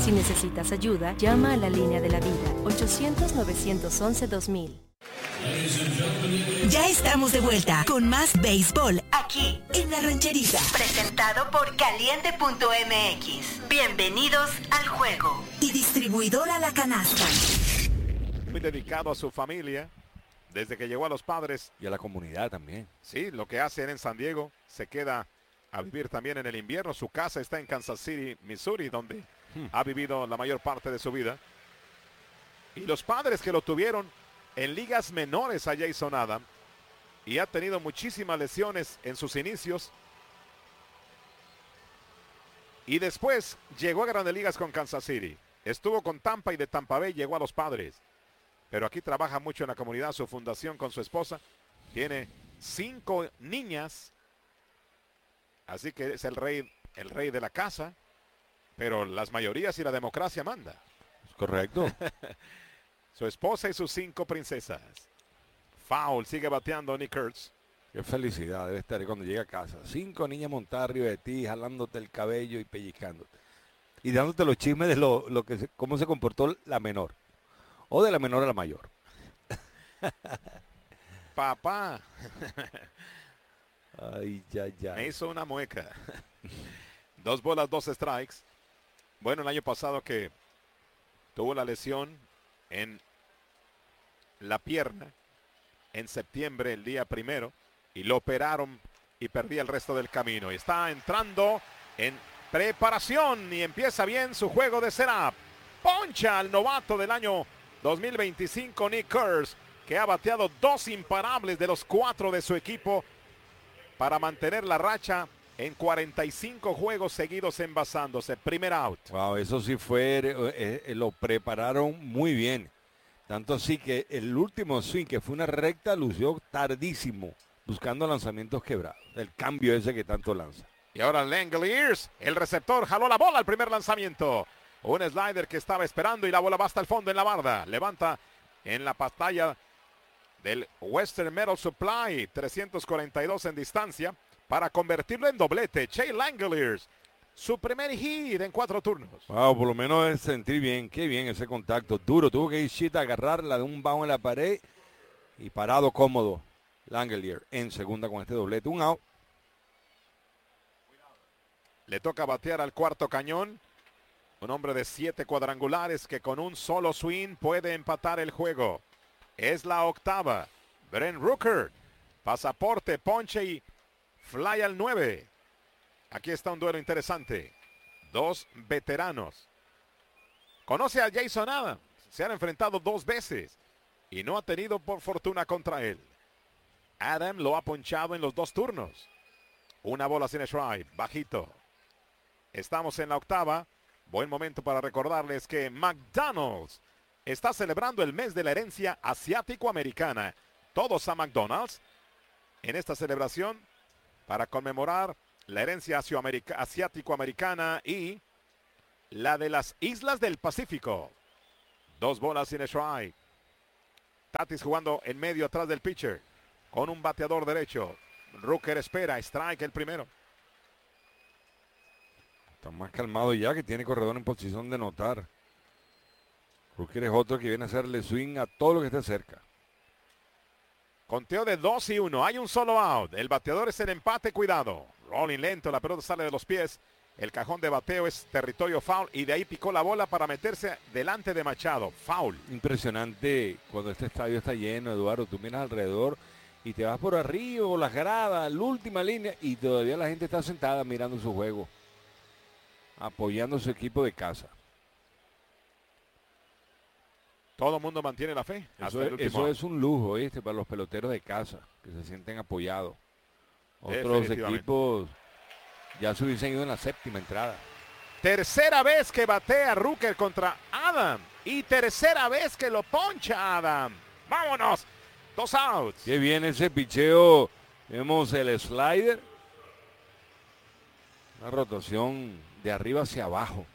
Si necesitas ayuda, llama a la línea de la vida, 800-911-2000. Ya estamos de vuelta con más béisbol aquí en La Rancherita. Presentado por Caliente.mx. Bienvenidos al juego. Y distribuidora La Canasta. Muy dedicado a su familia desde que llegó a los Padres. Y a la comunidad también. Sí, lo que hacen en San Diego, se queda a vivir también en el invierno. Su casa está en Kansas City, Missouri, donde ha vivido la mayor parte de su vida. Y los Padres que lo tuvieron en ligas menores a Jason Adams, y ha tenido muchísimas lesiones en sus inicios. Y después llegó a Grandes Ligas con Kansas City. Estuvo con Tampa y de Tampa Bay llegó a los Padres. Pero aquí trabaja mucho en la comunidad, su fundación con su esposa. Tiene 5 niñas. Así que es el rey de la casa. Pero las mayorías y la democracia manda. Es correcto. Su esposa y sus 5 princesas. Foul, sigue bateando Nick Kurtz. Qué felicidad debe estar cuando llega a casa. 5 niñas montadas arriba de ti, jalándote el cabello y pellizcándote. Y dándote los chismes de cómo se comportó la menor. O de la menor a la mayor. Papá. Ay, ya. Me hizo una mueca. 2 bolas, 2 strikes. Bueno, el año pasado que tuvo la lesión en la pierna en septiembre, el día 1, y lo operaron y perdía el resto del camino. Y está entrando en preparación y empieza bien su juego de setup. Poncha al novato del año 2025, Nick Kurtz, que ha bateado 2 imparables de los 4 de su equipo para mantener la racha en 45 juegos seguidos envasándose. Primer out. Wow, eso sí fue, lo prepararon muy bien. Tanto así que el último swing, que fue una recta, lució tardísimo, buscando lanzamientos quebrados. El cambio ese que tanto lanza. Y ahora Langeliers, el receptor, jaló la bola al primer lanzamiento. Un slider que estaba esperando y la bola va hasta el fondo en la barda. Levanta en la pantalla del Western Metal Supply, 342 en distancia, para convertirlo en doblete. Shea Langeliers, su primer hit en 4 turnos. Wow, por lo menos es sentir bien, qué bien ese contacto. Duro, tuvo que ir Chita a agarrarla de un bajo en la pared y parado cómodo. Langeliers en segunda con este doblete. Un out. Le toca batear al cuarto cañón. Un hombre de 7 cuadrangulares que con un solo swing puede empatar el juego. Es la octava. Brent Rooker. Pasaporte, ponche y fly al 9. Aquí está un duelo interesante. 2 veteranos. Conoce a Jason Adams. Se han enfrentado 2 veces. Y no ha tenido por fortuna contra él. Adams lo ha ponchado en los 2 turnos. Una bola sin strike. Bajito. Estamos en la octava. Buen momento para recordarles que McDonald's está celebrando el mes de la herencia asiático-americana. Todos a McDonald's en esta celebración para conmemorar la herencia asiático-americana y la de las islas del Pacífico. 2 bolas sin strike. Tatis jugando en medio atrás del pitcher con un bateador derecho. Rooker espera, strike el primero. Está más calmado ya, que tiene corredor en posición de notar. Rooker es otro que viene a hacerle swing a todo lo que esté cerca. Conteo de 2-1. Hay un solo out. El bateador es el empate. Cuidado. Rolling lento. La pelota sale de los pies. El cajón de bateo es territorio foul. Y de ahí picó la bola para meterse delante de Machado. Foul. Impresionante cuando este estadio está lleno, Eduardo. Tú miras alrededor y te vas por arriba, o las gradas, la última línea. Y todavía la gente está sentada mirando su juego. Apoyando a su equipo de casa. Todo el mundo mantiene la fe. Eso es un lujo, ¿viste? Para los peloteros de casa, que se sienten apoyados. Otros equipos ya se hubiesen ido en la 7ª entrada. Tercera vez que batea Rooker contra Adams. Y tercera vez que lo poncha Adams. ¡Vámonos! 2 outs. Qué bien ese picheo. Vemos el slider. Una rotación de arriba hacia abajo.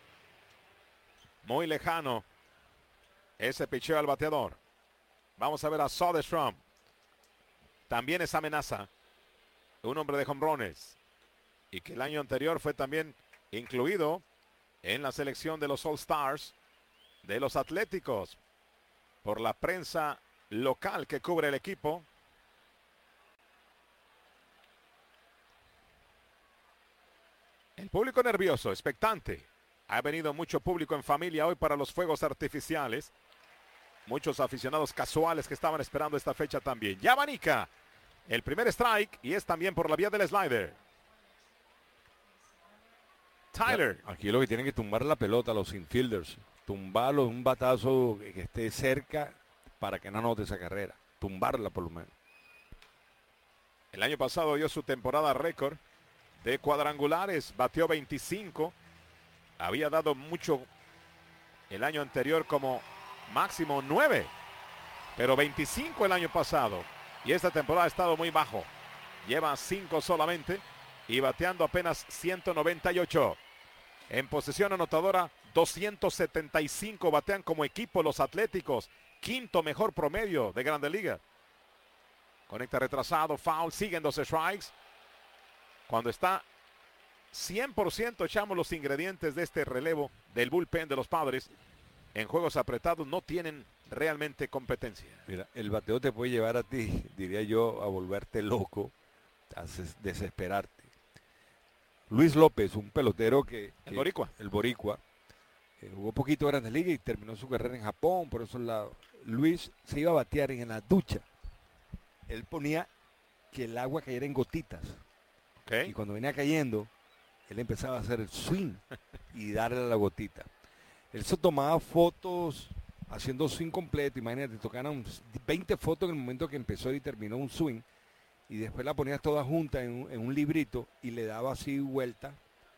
Muy lejano. Ese picheo al bateador. Vamos a ver a Soderstrom. También es amenaza. Un hombre de jonrones. Y que el año anterior fue también incluido en la selección de los All Stars de los Atléticos por la prensa local que cubre el equipo. El público nervioso, expectante. Ha venido mucho público en familia hoy para los fuegos artificiales. Muchos aficionados casuales que estaban esperando esta fecha también. Ya abanica el primer strike y es también por la vía del slider. Tyler. Aquí lo que tienen que tumbar la pelota los infielders. Tumbarlo, un batazo que esté cerca para que no anote esa carrera. Tumbarla por lo menos. El año pasado dio su temporada récord de cuadrangulares. Batió 25. Había dado mucho el año anterior como máximo 9. Pero 25 el año pasado. Y esta temporada ha estado muy bajo. Lleva 5 solamente. Y bateando apenas 198. En posesión anotadora 275 batean como equipo los Atléticos. Quinto mejor promedio de Grandes Ligas. Conecta retrasado, foul, siguen 12 strikes. Cuando está 100% echamos los ingredientes de este relevo del bullpen de los Padres. En juegos apretados no tienen realmente competencia. Mira, el bateo te puede llevar a ti, diría yo, a volverte loco, a desesperarte. Luis López, un pelotero el boricua. El boricua. Jugó poquito en Grandes Ligas y terminó su carrera en Japón, por esos lados. Luis se iba a batear en la ducha. Él ponía que el agua cayera en gotitas. Okay. Y cuando venía cayendo, él empezaba a hacer el swing y darle a la gotita. Él se tomaba fotos haciendo swing completo. Imagínate, tocaron 20 fotos en el momento que empezó y terminó un swing. Y después la ponías toda junta en un librito y le daba así vuelta.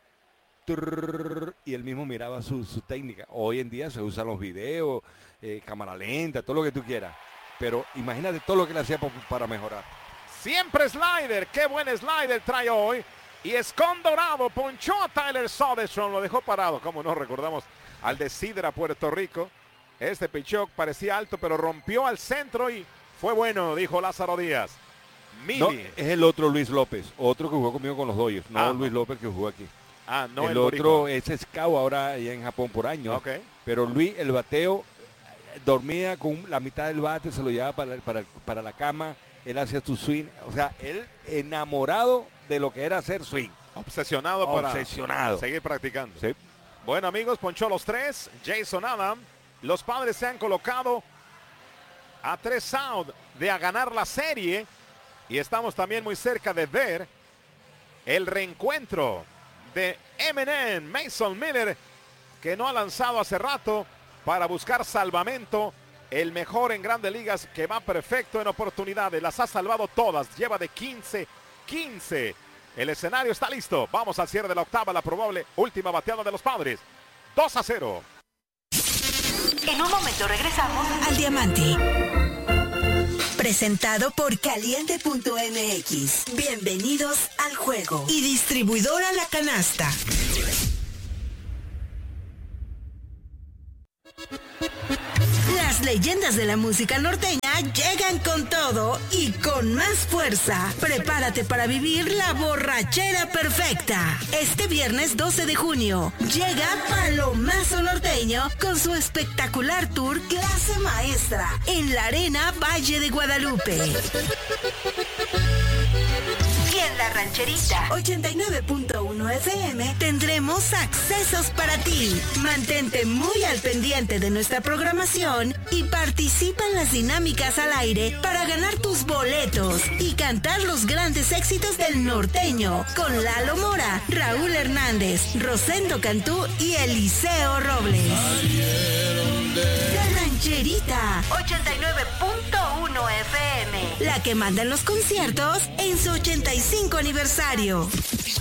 Y él mismo miraba su técnica. Hoy en día se usan los videos, cámara lenta, todo lo que tú quieras. Pero imagínate todo lo que le hacía para mejorar. Siempre slider. Qué buen slider trae hoy. Y Escondorado ponchó a Tyler Soderstrom. Lo dejó parado. Como no recordamos al de Sidra, Puerto Rico. Este pichó parecía alto, pero rompió al centro y fue bueno, dijo Lázaro Díaz. No, es el otro Luis López, otro que jugó conmigo con los Dodgers, no Luis López que jugó aquí. No el otro es Scout ahora allá en Japón por años. Okay. Pero Luis, el bateo, dormía con la mitad del bate, se lo llevaba para la cama, él hacía su swing, o sea, él enamorado de lo que era hacer swing. Obsesionado para seguir practicando. Sí. Bueno, amigos, ponchó los 3, Jason Adam. Los Padres se han colocado a 3 out de ganar la serie. Y estamos también muy cerca de ver el reencuentro de Eminem, Mason Miller, que no ha lanzado hace rato para buscar salvamento. El mejor en Grandes Ligas, que va perfecto en oportunidades. Las ha salvado todas. Lleva de 15-15. El escenario está listo. Vamos al cierre de la octava, la probable última bateada de los Padres. 2-0. En un momento regresamos al Diamante. Presentado por Caliente.mx. Bienvenidos al juego. Y distribuidora La Canasta. Las leyendas de la música norteña llegan con todo y con más fuerza. Prepárate para vivir la borrachera perfecta. Este viernes 12 de junio llega Palomazo Norteño con su espectacular tour Clase Maestra en la Arena Valle de Guadalupe. Y en la Rancherita 89.1 FM tendremos accesos para ti. Mantente muy al pendiente de nuestra programación y participa en las dinámicas al aire para ganar tus boletos y cantar los grandes éxitos del norteño con Lalo Mora, Raúl Hernández, Rosendo Cantú y Eliseo Robles. La Rancherita 89.1 FM, la que manda en los conciertos en su 85 aniversario.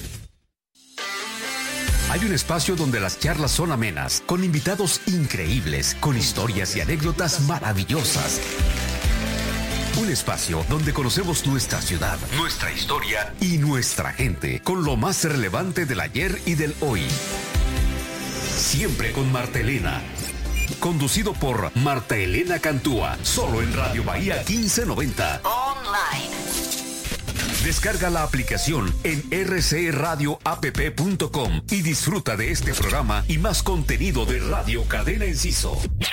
Hay un espacio donde las charlas son amenas, con invitados increíbles, con historias y anécdotas maravillosas. Un espacio donde conocemos nuestra ciudad, nuestra historia y nuestra gente, con lo más relevante del ayer y del hoy. Siempre con Marta Elena. Conducido por Marta Elena Cantúa, solo en Radio Bahía 1590. Online. Descarga la aplicación en rcradioapp.com y disfruta de este programa y más contenido de Radio Cadena Enciso.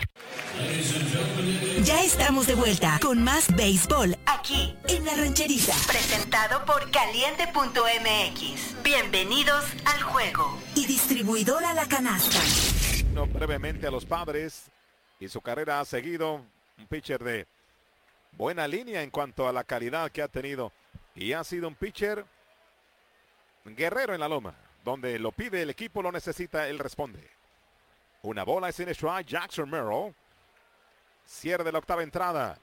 Ya estamos de vuelta con más béisbol aquí en La Rancherita. Presentado por Caliente.mx. Bienvenidos al juego. Y distribuidora La Canasta. No, brevemente a los Padres y su carrera ha seguido. Un pitcher de buena línea en cuanto a la calidad que ha tenido. Y ha sido un pitcher guerrero en la loma. Donde lo pide el equipo, lo necesita, él responde. Una bola es en strike. Jackson Merrill. Cierre de la octava entrada.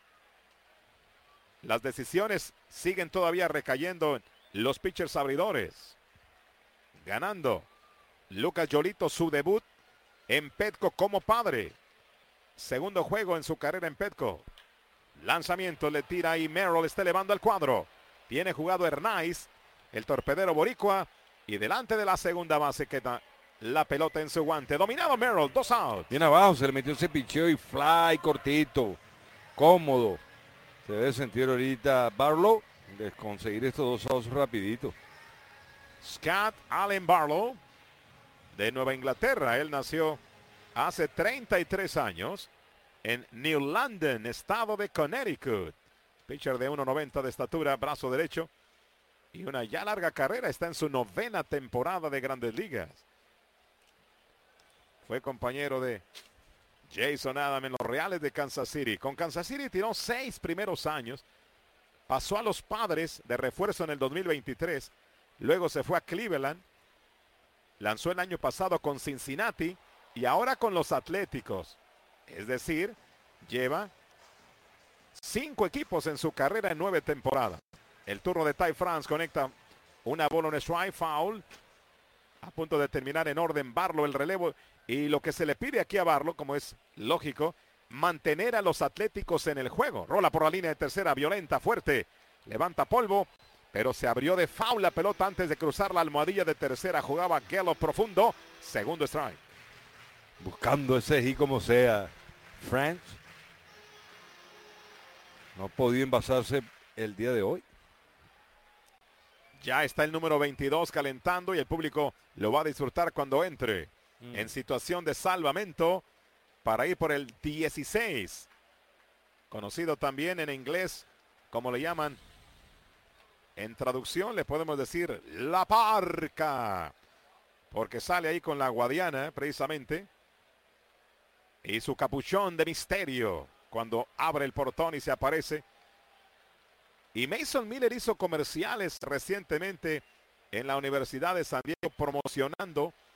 Las decisiones siguen todavía recayendo en los pitchers abridores. Ganando Lucas Yolito su debut en Petco como padre. Segundo juego en su carrera en Petco. Lanzamiento, le tira y Merrill está elevando al cuadro. Tiene jugado Hernáiz, el torpedero boricua. Y delante de la segunda base queda la pelota en su guante. Dominado Merrill, 2 outs. Bien abajo, se le metió ese picheo y fly cortito. Cómodo. Se debe sentir ahorita Barlow de conseguir estos 2 outs rapidito. Scott Allen Barlow, de Nueva Inglaterra. Él nació hace 33 años en New London, estado de Connecticut. Pitcher de 1.90 de estatura, brazo derecho. Y una ya larga carrera. Está en su 9ª temporada de Grandes Ligas. Fue compañero de Jason Adam en los Reales de Kansas City. Con Kansas City tiró 6 primeros años. Pasó a los Padres de refuerzo en el 2023. Luego se fue a Cleveland. Lanzó el año pasado con Cincinnati. Y ahora con los Atléticos. Es decir, lleva 5 equipos en su carrera en 9 temporadas. El turno de Ty France conecta una bola, un strike, foul. A punto de terminar en orden Barlow el relevo. Y lo que se le pide aquí a Barlow, como es lógico, mantener a los Atléticos en el juego. Rola por la línea de tercera, violenta, fuerte. Levanta polvo, pero se abrió de foul la pelota antes de cruzar la almohadilla de tercera. Jugaba Gallo profundo. Segundo strike. Buscando ese G como sea. France no ha podido envasarse el día de hoy. Ya está el número 22 calentando y el público lo va a disfrutar cuando entre en situación de salvamento para ir por el 16. Conocido también en inglés, como le llaman. En traducción le podemos decir la parca. Porque sale ahí con la guadiana precisamente. Y su capuchón de misterio cuando abre el portón y se aparece. Y Mason Miller hizo comerciales recientemente en la Universidad de San Diego promocionando